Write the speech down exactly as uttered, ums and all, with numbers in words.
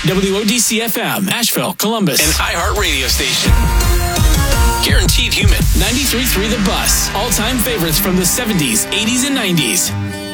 W O D C F M, Asheville, Columbus. An iHeart radio station. Guaranteed human. ninety-three point three The Bus. All-time favorites from the seventies, eighties, and nineties.